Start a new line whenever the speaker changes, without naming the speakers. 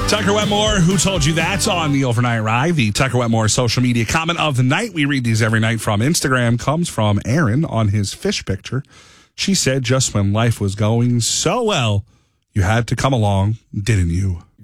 Tucker Wetmore, who told you that's on the Overnight Ride, the Tucker Wetmore social media comment of the night. We read these every night from Instagram. Comes from Aaron on his fish picture. She said, just when life was going so well, you had to come along, didn't you?